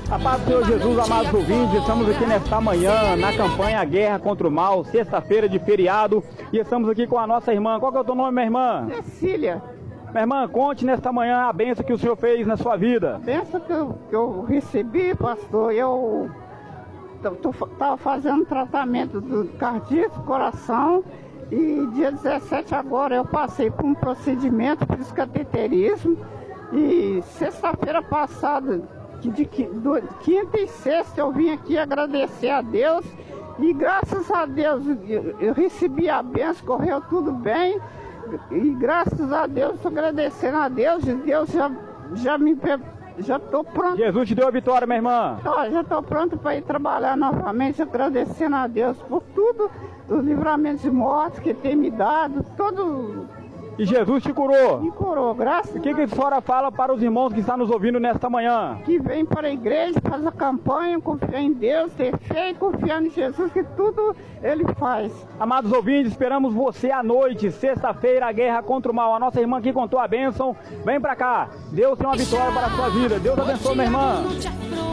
A paz do Senhor Jesus, amados ouvintes, estamos aqui nesta manhã na campanha Guerra contra o Mal, sexta-feira de feriado, e estamos aqui com a nossa irmã. Qual que é o teu nome, minha irmã? Cecília. Minha irmã, conte nesta manhã a bênção que o Senhor fez na sua vida. A bênção que eu recebi, pastor, eu estava fazendo tratamento do cardíaco, coração, e dia 17 agora eu passei por um procedimento de cateterismo, e sexta-feira passada, quinta e sexta eu vim aqui agradecer a Deus e graças a Deus eu recebi a bênção, correu tudo bem e graças a Deus, estou agradecendo a Deus e Deus já estou pronto. Jesus te deu a vitória, minha irmã. Já estou pronto para ir trabalhar novamente, agradecendo a Deus por tudo, os livramentos de morte que tem me dado, todo. E Jesus te curou? Me curou, graças a Deus. O que a senhora fala para os irmãos que estão nos ouvindo nesta manhã? Que vem para a igreja, faz a campanha, confiar em Deus, ter fé e confiar em Jesus, que tudo Ele faz. Amados ouvintes, esperamos você à noite, sexta-feira, a guerra contra o mal. A nossa irmã aqui contou a bênção. Vem para cá. Deus tem uma vitória para a sua vida. Deus abençoe, minha irmã.